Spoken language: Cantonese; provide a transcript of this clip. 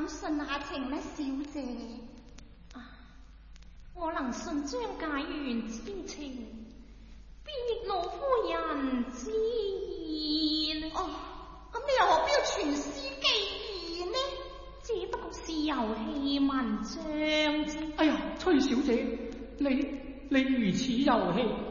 信下情呢，小姐？ 我能信張解元之情，必亦老夫人之言。 咁你又何必要傳詩寄語呢？ 只不過是遊戲文章啫。 哎呀，崔小姐，你如此遊戲，